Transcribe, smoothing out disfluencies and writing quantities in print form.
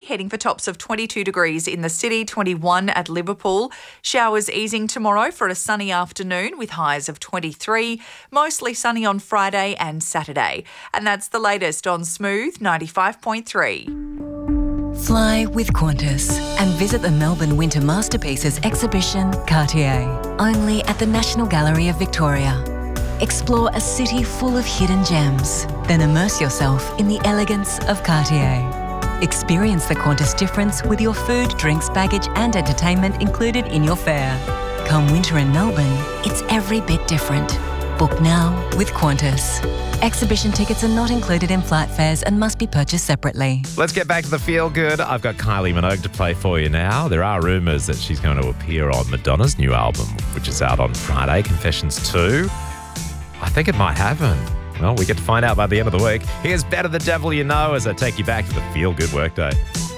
heading for tops of 22 degrees in the city, 21 at Liverpool. Showers easing tomorrow for a sunny afternoon with highs of 23. Mostly sunny on Friday and Saturday. And that's the latest on Smooth 95.3. Fly with Qantas and visit the Melbourne Winter Masterpieces exhibition Cartier, only at the National Gallery of Victoria. Explore a city full of hidden gems, then immerse yourself in the elegance of Cartier. Experience the Qantas difference with your food, drinks, baggage and entertainment included in your fare. Come winter in Melbourne, it's every bit different. Book now with Qantas. Exhibition tickets are not included in flight fares and must be purchased separately. Let's get back to the feel good. I've got Kylie Minogue to play for you now. There are rumours that she's going to appear on Madonna's new album, which is out on Friday, Confessions 2. I think it might happen. Well, we get to find out by the end of the week. Here's Better the Devil You Know as I take you back to the Feel Good Workday.